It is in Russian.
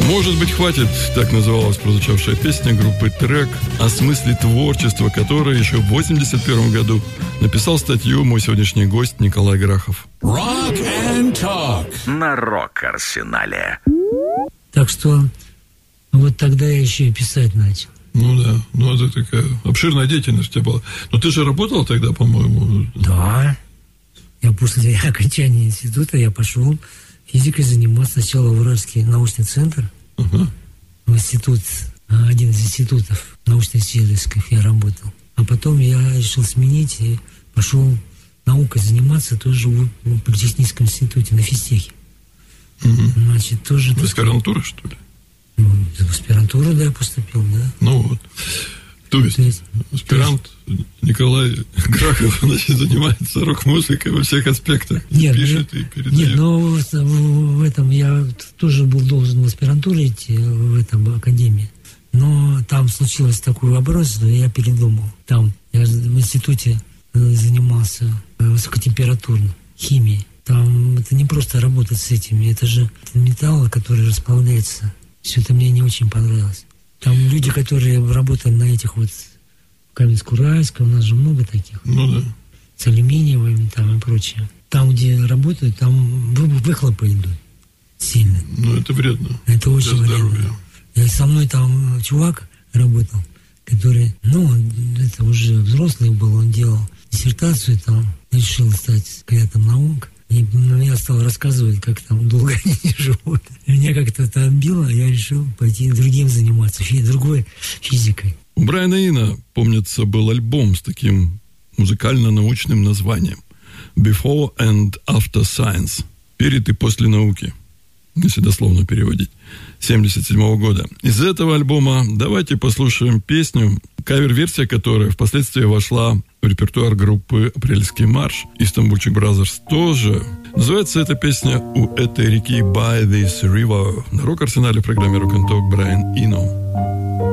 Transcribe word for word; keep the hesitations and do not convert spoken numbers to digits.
Может быть, хватит, так называлась прозвучавшая песня группы «Трек», о смысле творчества, которое еще в восемьдесят первом году написал статью мой сегодняшний гость Николай Грахов. Rock and Talk на Рок-Арсенале. Так что вот тогда я еще и писать начал. Ну да, ну это такая обширная деятельность у тебя была. Но ты же работал тогда, по-моему? Да. Я после окончания института я пошел физикой заниматься сначала в Уральский научный центр, uh-huh. в институт, один из институтов научно-исследовательских я работал. А потом я решил сменить и пошел наукой заниматься тоже в политехническом институте на физтехе. Uh-huh. Значит, тоже... В аспирантуру, что ли? Ну, в аспирантуру, да, я поступил, да. Ну вот. То есть, То есть аспирант то есть... Николай Грахов, значит, занимается рок-музыкой во всех аспектах. Нет, пишет ну, и передает. Нет, но в, в этом я тоже был должен в аспирантуре идти, в этом академии. Но там случилось такой вопрос, что я передумал. Там я в институте занимался высокотемпературной химией. Там это не просто работать с этими, это же металл, который расплавляется. Все это мне не очень понравилось. Там люди, которые работали на этих вот Каменск-Уральск, у нас же много таких. Ну да. С алюминиевыми там и прочее. Там, где работают, там выхлопы идут сильно. Ну, это вредно. Это очень вредно. И со мной там чувак работал, который, ну, это уже взрослый был, он делал диссертацию там, решил стать кандидатом наук. И я стал рассказывать, как там долго они живут. И меня как-то это отбило, я решил пойти другим заниматься, другой физикой. У Брайана Ина, помнится, был альбом с таким музыкально-научным названием «Before and After Science» – «Перед и после науки», если дословно переводить, семьдесят седьмого года. Из этого альбома давайте послушаем песню, кавер-версия которой впоследствии вошла в репертуар группы «Апрельский марш». «Istanbulchik Brothers» тоже. Называется эта песня «У этой реки» «By this river». На Рок-Арсенале в программе Rock and Talk Брайан Ино.